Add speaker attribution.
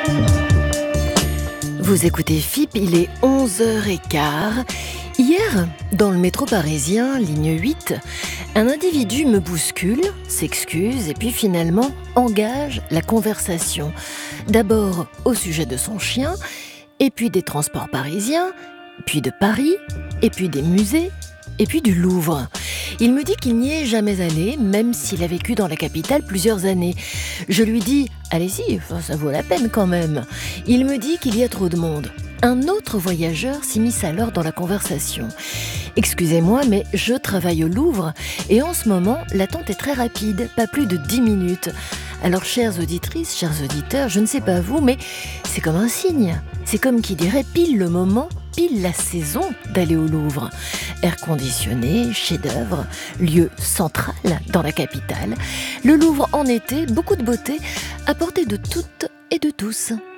Speaker 1: Vous écoutez FIP, il est 11h15. Hier, dans le métro parisien, ligne 8, un individu me bouscule, s'excuse et puis finalement engage la conversation. D'abord au sujet de son chien, et puis des transports parisiens, puis de Paris, et puis des musées, et puis du Louvre. Il me dit qu'il n'y est jamais allé, même s'il a vécu dans la capitale plusieurs années. Je lui dis « Allez-y, ça vaut la peine quand même ». Il me dit qu'il y a trop de monde. Un autre voyageur s'immisce alors dans la conversation. « Excusez-moi, mais je travaille au Louvre et en ce moment, l'attente est très rapide, pas plus de 10 minutes. Alors, chères auditrices, chers auditeurs, je ne sais pas vous, mais c'est comme un signe. C'est comme qui dirait pile le moment, pile la saison d'aller au Louvre. Air conditionné, chef-d'œuvre, lieu central dans la capitale. Le Louvre en été, beaucoup de beauté, à portée de toutes et de tous.